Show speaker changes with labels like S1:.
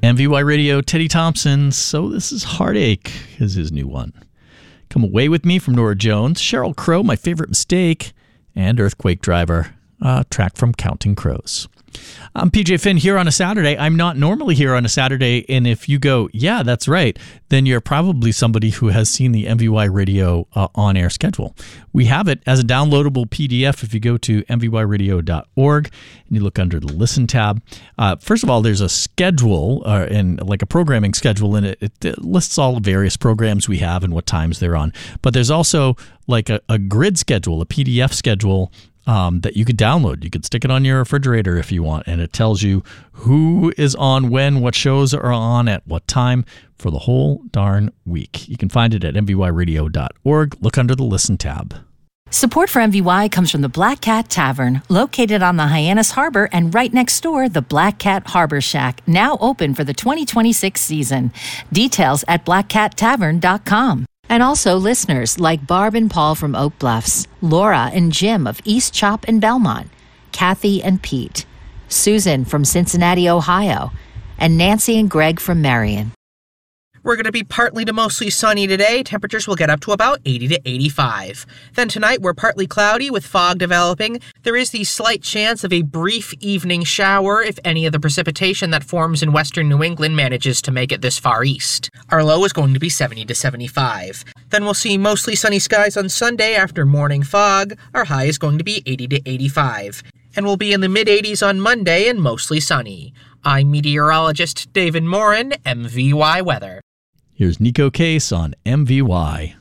S1: MVY Radio, Teddy Thompson. So This Is Heartache is his new one. Come Away With Me from Norah Jones, Sheryl Crow, My Favorite Mistake, and Earthquake Driver, a track from Counting Crows. I'm PJ Finn here on a Saturday. I'm not normally here on a Saturday, and if you go, yeah, that's right, then you're probably somebody who has seen the MVY Radio on-air schedule. We have it as a downloadable PDF if you go to mvyradio.org and you look under the Listen tab. First of all, there's a schedule, and like a programming schedule, and it lists all the various programs we have and what times they're on. But there's also like a grid schedule, a PDF schedule, that you could download. You could stick it on your refrigerator if you want, and it tells you who is on when, what shows are on at what time for the whole darn week. You can find it at mvyradio.org. Look under the Listen tab.
S2: Support for MVY comes from the Black Cat Tavern, located on the Hyannis Harbor and right next door, the Black Cat Harbor Shack, now open for the 2026 season. Details at blackcattavern.com. And also listeners like Barb and Paul from Oak Bluffs, Laura and Jim of East Chop and Belmont, Kathy and Pete, Susan from Cincinnati, Ohio, and Nancy and Greg from Marion.
S3: We're going to be partly to mostly sunny today. Temperatures will get up to about 80 to 85. Then tonight, we're partly cloudy with fog developing. There is the slight chance of a brief evening shower if any of the precipitation that forms in western New England manages to make it this far east. Our low is going to be 70 to 75. Then we'll see mostly sunny skies on Sunday after morning fog. Our high is going to be 80 to 85. And we'll be in the mid-80s on Monday and mostly sunny. I'm meteorologist David Morin, MVY Weather.
S1: Here's Nico Case on MVY.